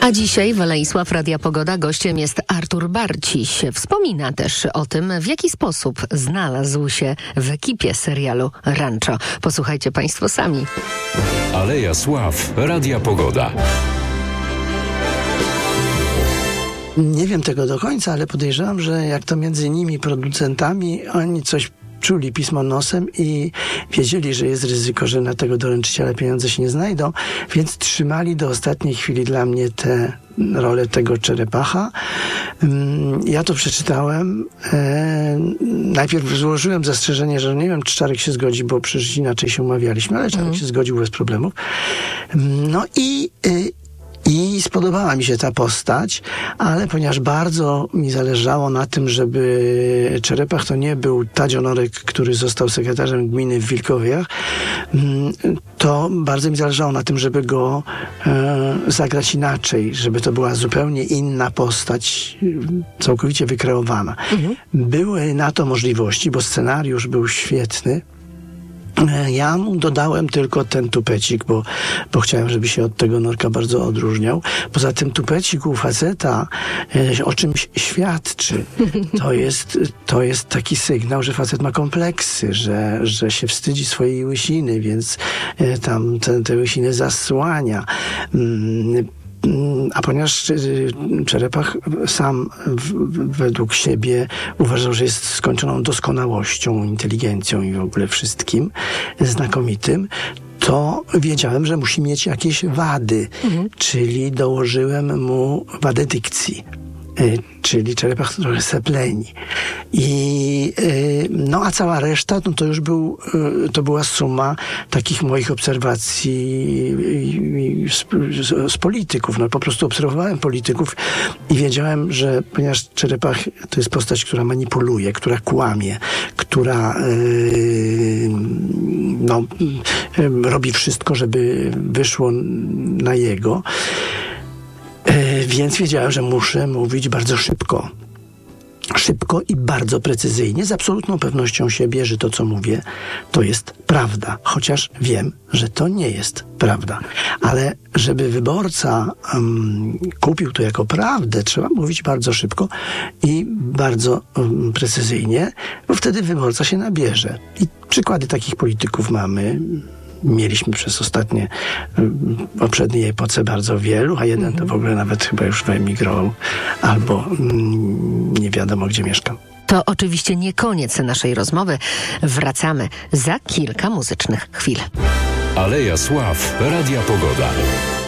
A dzisiaj w Aleisław Radia Pogoda gościem jest Artur Barciś. Wspomina też o tym, w jaki sposób znalazł się w ekipie serialu Rancho. Posłuchajcie Państwo sami. Aleja Sław Radia Pogoda. Nie wiem tego do końca, ale podejrzewam, że jak to między nimi producentami, oni coś czuli pismo nosem i wiedzieli, że jest ryzyko, że na tego doręczyciela pieniądze się nie znajdą, więc trzymali do ostatniej chwili dla mnie tę rolę tego Czerepacha. Ja to przeczytałem. Najpierw złożyłem zastrzeżenie, że nie wiem, czy Czarek się zgodzi, bo przecież inaczej się umawialiśmy, ale Czarek się zgodził bez problemów. No i spodobała mi się ta postać, ale ponieważ bardzo mi zależało na tym, żeby Czerepach to nie był Tadzio Norek, który został sekretarzem gminy w Wilkowiach, to bardzo mi zależało na tym, żeby go zagrać inaczej, żeby to była zupełnie inna postać, całkowicie wykreowana. Były na to możliwości, bo scenariusz był świetny. Ja mu dodałem tylko ten tupecik, bo chciałem, żeby się od tego Norka bardzo odróżniał. Poza tym tupecik u faceta o czymś świadczy. To jest taki sygnał, że facet ma kompleksy, że się wstydzi swojej łysiny, więc tam te łysiny zasłania. A ponieważ Czerepach sam według siebie uważał, że jest skończoną doskonałością, inteligencją i w ogóle wszystkim znakomitym, to wiedziałem, że musi mieć jakieś wady, czyli dołożyłem mu wadę dykcji. Czyli Czerepach trochę sepleni. No a cała reszta, no to już to była suma takich moich obserwacji z polityków. No po prostu obserwowałem polityków i wiedziałem, że ponieważ Czerepach to jest postać, która manipuluje, która kłamie, która robi wszystko, żeby wyszło na jego. Więc wiedziałem, że muszę mówić bardzo szybko. Szybko i bardzo precyzyjnie, z absolutną pewnością siebie, że to, co mówię, to jest prawda. Chociaż wiem, że to nie jest prawda. Ale żeby wyborca kupił to jako prawdę, trzeba mówić bardzo szybko i bardzo precyzyjnie, bo wtedy wyborca się nabierze. I przykłady takich polityków mamy. Mieliśmy przez poprzedniej epoce bardzo wielu, a jeden to w ogóle nawet chyba już wyemigrował albo nie wiadomo gdzie mieszkam. To oczywiście nie koniec naszej rozmowy. Wracamy za kilka muzycznych chwil. Aleja Sław Radia Pogoda.